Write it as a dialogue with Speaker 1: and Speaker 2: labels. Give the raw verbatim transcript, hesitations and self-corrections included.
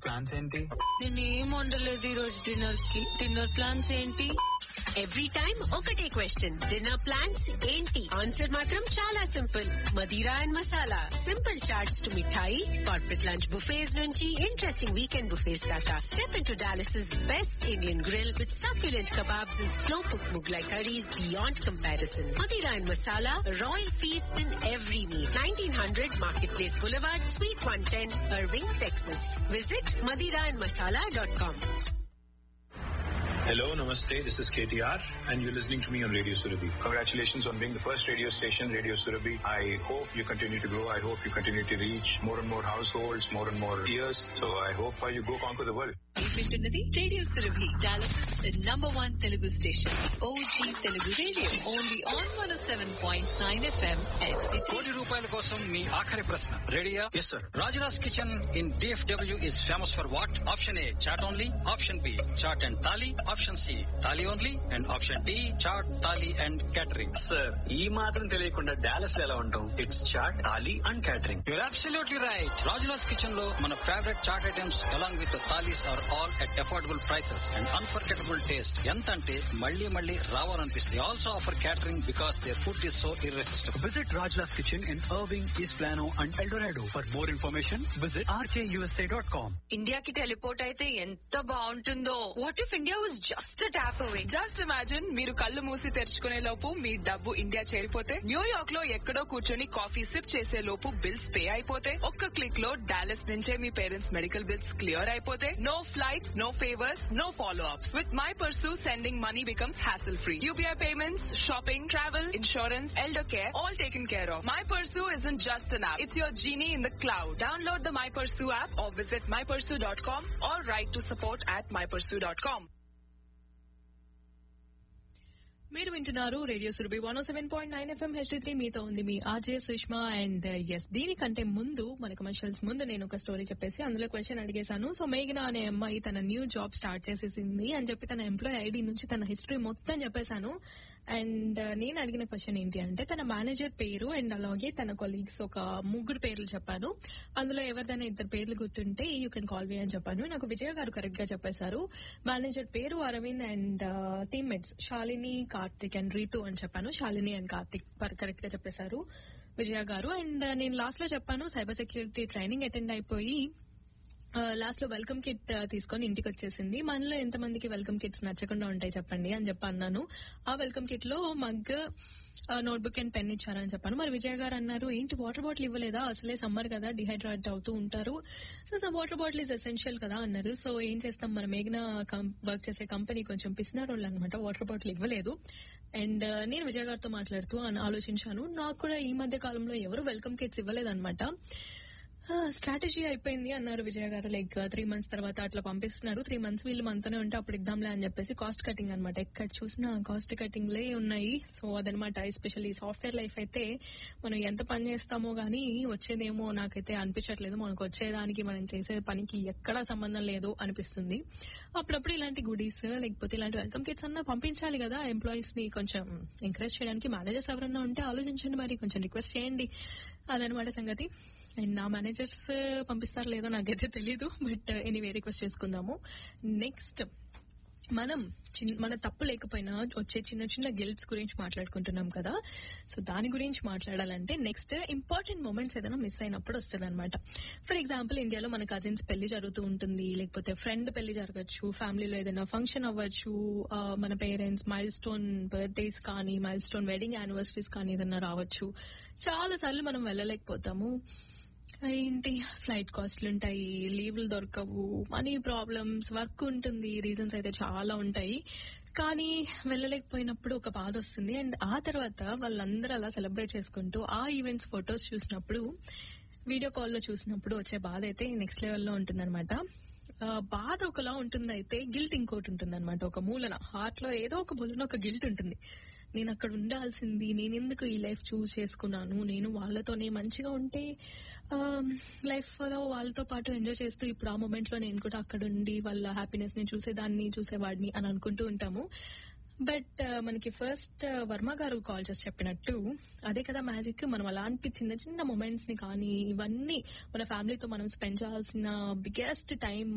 Speaker 1: Plans ఏంటి?
Speaker 2: నేనేం వండలేదు ఈ రోజు డిన్నర్ కి. డిన్నర్ ప్లాన్స్ ఏంటి?
Speaker 3: ఎవ్రీ టైమ్ ఒకటే క్వశ్చన్, డిన్నర్ ప్లాన్స్ ఏంటి? ఆన్సర్ మాత్రం చాలా simple, Madira and masala. Simple charts to mithai, corporate lunch buffets నుంచి ఇంట్రెస్టింగ్ వీకెండ్ బుఫేస్ దాకా. Step in to Dallas' best Indian grill with succulent kebabs and slow cooked Mughlai curries beyond comparison. Madira and Masala, royal feast in every meal. nineteen hundred Marketplace Boulevard, Suite one ten, Irving, Texas. Visit madira and masala dot com.
Speaker 4: Hello, namaste. This is K T R, and you're listening to me on Radio Surabhi. Congratulations on being the first radio station, Radio Surabhi. I hope you continue to grow. I hope you continue to reach more and more households, more and more ears. So I hope uh, you go conquer the world.
Speaker 2: వింటున్నది radio Surabhi, Dallas number one Telugu station, OG Telugu radio, only on one seven point nine FM.
Speaker 5: కోటి రూపాయల కోసం మీ ఆఖరి ప్రశ్న రెడీయా? Yes sir. Rajuraj kitchen in DFW is famous for what? Option A chat only, option B chat and thali, option C thali only, and option D chat thali and catering.
Speaker 1: Sir, ఈ మాత్రం తెలియకుండా Dallas లో ఎలా ఉంటాం? It's chat, thali and catering.
Speaker 5: Your absolutely right. Rajuraj kitchen లో మన favourite chat items along with thalis are all at affordable prices and unforgettable taste. ఎంత అంటే మళ్ళీ మళ్ళీ రావాలనిపిస్తుంది. They also offer catering because their food is so irresistible.
Speaker 1: Visit Rajla's Kitchen in Irving, East Plano and El Dorado. For more information, visit r k u s a dot com.
Speaker 2: ఇండియాకి teleport అయితే ఎంత బాగుంటుందో. What if India was just a tap away?
Speaker 6: Just imagine, మీరు కళ్ళు మూసి తెరుచుకునే లోపు మీ డబ్బు India చేరిపోతే, New York లో ఎక్కడో కూర్చొని కాఫీ సిప్ చేసే లోపు బిల్స్ పే అయిపోతే, ఒక్క క్లిక్ లో డాలస్ నుంచే మీ పేరెంట్స్ మెడికల్ బిల్స్ క్లియర్ అయిపోతే, no flights, no favors, no follow-ups. With My Pursue, sending money becomes hassle-free. U P I payments, shopping, travel, insurance, elder care, all taken care of. My Pursue isn't just an app. It's your genie in the cloud. Download the My Pursue app or visit my pursue dot com or write to support at my pursue dot com.
Speaker 7: మీరు వింటున్నారు radio Surabhi one seven point nine FM HD three. మీతో ఉంది మీ RJ Sushma. And yes, దీనికంటే ముందు మన commercials ముందు నేను ఒక స్టోరీ చెప్పేసి అందులో క్వశ్చన్ అడిగేశాను. సో మేఘన అనే అమ్మాయి తన న్యూ జాబ్ స్టార్ట్ చేసేసింది అని చెప్పి తన ఎంప్లాయ్ ఐడి నుంచి తన హిస్టరీ మొత్తం చెప్పేశాను. అండ్ నేను అడిగిన క్వశ్చన్ ఏంటి అంటే తన మేనేజర్ పేరు అండ్ అలాగే తన కొలీగ్స్ ఒక ముగ్గురు పేర్లు చెప్పాను. అందులో ఎవరిదైనా ఇద్దరు పేర్లు గుర్తుంటే యూ కెన్ కాల్ మీ అని చెప్పాను. నాకు విజయ గారు కరెక్ట్ గా చెప్పేశారు. మేనేజర్ పేరు Arvind and teammates Shalini, Karthik and Ritu అని చెప్పాను. శాలిని అండ్ కార్తిక్ కరెక్ట్ గా చెప్పేశారు విజయ గారు. అండ్ నేను లాస్ట్ లో చెప్పాను సైబర్ సెక్యూరిటీ ట్రైనింగ్ అటెండ్ అయిపోయి లాస్ట్ లో వెల్కమ్ కిట్ తీసుకొని ఇంటికి వచ్చేసింది. మనలో ఎంతమందికి వెల్కమ్ కిట్స్ నచ్చకుండా ఉంటాయి చెప్పండి అని చెప్పి అన్నాను. ఆ వెల్కమ్ కిట్ లో మగ్, నోట్బుక్ అండ్ పెన్ ఇచ్చారని చెప్పాను. మరి విజయ్ గారు అన్నారు ఏంటి వాటర్ బాటిల్ ఇవ్వలేదా, అసలే సమ్మర్ కదా డిహైడ్రేట్ అవుతూ ఉంటారు, so water bottle is essential కదా అన్నారు. సో ఏం చేస్తాం, మన మేఘన వర్క్ చేసే కంపెనీ కొంచెం పిసినారు వాళ్ళు అనమాట, వాటర్ బాటిల్ ఇవ్వలేదు. అండ్ నేను విజయ్ గారితో మాట్లాడుతూ ఆలోచించాను, నాకు కూడా ఈ మధ్య కాలంలో ఎవరు వెల్కమ్ కిట్స్ ఇవ్వలేదన్నమాట. స్ట్రాటజీ అయిపోయింది అన్నారు విజయ్ గారు. లైక్ త్రీ మంత్స్ తర్వాత అట్లా పంపిస్తున్నారు, త్రీ మంత్స్ వీళ్ళు మనతోనే ఉంటే అప్పుడు ఇద్దాంలే అని చెప్పేసి కాస్ట్ కటింగ్ అనమాట. ఎక్కడ చూసినా కాస్ట్ కటింగ్ లే ఉన్నాయి. సో అదనమాట. ఎస్పెషల్లీ సాఫ్ట్వేర్ లైఫ్ అయితే మనం ఎంత పని చేస్తామో గానీ వచ్చేదేమో నాకైతే అనిపించట్లేదు. మనకు వచ్చేదానికి మనం చేసే పనికి ఎక్కడా సంబంధం లేదు అనిపిస్తుంది. అప్పుడప్పుడు ఇలాంటి గుడీస్ లేకపోతే ఇలాంటి వెల్కమ్ కిట్స్ అన్నా పంపించాలి కదా ఎంప్లాయీస్ ని కొంచెం ఎంకరేజ్ చేయడానికి. మేనేజర్స్ ఎవరన్నా ఉంటే ఆలోచించండి, మరి కొంచెం రిక్వెస్ట్ చేయండి. అదనమాట సంగతి. అండ్ నా మేనేజర్స్ పంపిస్తారో లేదో నాకైతే తెలీదు, బట్ ఎనీవే రిక్వెస్ట్ చేసుకుందాము. నెక్స్ట్ మనం మన తప్పు లేకపోయినా వచ్చే చిన్న చిన్న గిల్ట్స్ గురించి మాట్లాడుకుంటున్నాం కదా. సో దాని గురించి మాట్లాడాలంటే నెక్స్ట్ ఇంపార్టెంట్ మూమెంట్స్ ఏదైనా మిస్ అయినప్పుడు వస్తుంది అనమాట. ఫర్ ఎగ్జాంపుల్ ఇండియాలో మన కజిన్స్ పెళ్లి జరుగుతూ ఉంటుంది, లేకపోతే ఫ్రెండ్ పెళ్లి జరగచ్చు, ఫ్యామిలీలో ఏదైనా ఫంక్షన్ అవ్వచ్చు, మన పేరెంట్స్ మైల్ స్టోన్ బర్త్డేస్ కానీ మైల్ స్టోన్ వెడ్డింగ్ యానివర్సరీస్ కానీ ఏదైనా రావచ్చు. చాలా సార్లు మనం వెళ్ళలేకపోతాము. ఏంటి ఫ్లైట్ కాస్ట్లు ఉంటాయి, లీవ్లు దొరకవు, మనీ ప్రాబ్లమ్స్, వర్క్ ఉంటుంది, రీజన్స్ అయితే చాలా ఉంటాయి. కానీ వెళ్ళలేకపోయినప్పుడు ఒక బాధ వస్తుంది. అండ్ ఆ తర్వాత వాళ్ళందరూ అలా సెలబ్రేట్ చేసుకుంటూ ఆ ఈవెంట్స్ ఫొటోస్ చూసినప్పుడు, వీడియో కాల్లో చూసినప్పుడు వచ్చే బాధ అయితే నెక్స్ట్ లెవెల్లో ఉంటుందన్నమాట. బాధ ఒకలా ఉంటుంది, అయితే గిల్ట్ ఇంకోటి ఉంటుంది అనమాట. ఒక మూలన హార్ట్ లో ఏదో ఒక మూలన ఒక గిల్ట్ ఉంటుంది. నేను అక్కడ ఉండాల్సింది, నేను ఎందుకు ఈ లైఫ్ చూస్ చేసుకున్నాను, నేను వాళ్ళతోనే మంచిగా ఉంటే లైఫ్ లో వాళ్ళతో పాటు ఎంజాయ్ చేస్తూ ఇప్పుడు ఆ మూమెంట్ లో నేను కూడా అక్కడ ఉండి వాళ్ళ హ్యాపీనెస్ ని చూసేదాన్ని చూసేవాడిని అని అనుకుంటూ ఉంటాము. బట్ మనకి ఫస్ట్ వర్మ గారు కాల్ చేసి చెప్పినట్టు అదే కదా మ్యాజిక్. మనం అలాంటి చిన్న చిన్న మూమెంట్స్ ని కానీ ఇవన్నీ మన ఫ్యామిలీతో మనం స్పెండ్ చేయాల్సిన బిగ్గెస్ట్ టైం